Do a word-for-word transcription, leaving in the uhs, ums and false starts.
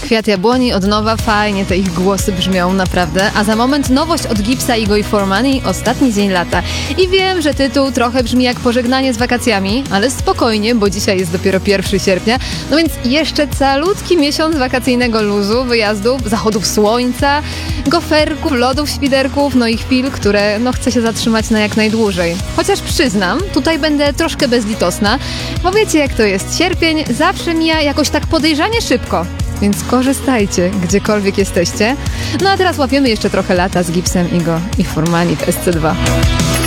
Kwiat Jabłoni od nowa, fajnie te ich głosy brzmią, naprawdę. A za moment nowość od Gipsa, Igo i four Money, Ostatni dzień lata. I wiem, że tytuł trochę brzmi jak pożegnanie z wakacjami, ale spokojnie, bo dzisiaj jest dopiero pierwszego sierpnia, no więc jeszcze calutki miesiąc wakacyjnego luzu, wyjazdów, zachodów słońca, goferków, lodów, świderków, no i chwil, które no chce się zatrzymać na jak najdłużej. Chociaż przyznam, tutaj będę troszkę bezlitosna, bo wiecie jak to jest, sierpień zawsze mija jakoś tak podejrzanie szybko. Więc korzystajcie, gdziekolwiek jesteście. No a teraz łapiemy jeszcze trochę lata z Gipsem, Igo i four Money w S C dwa.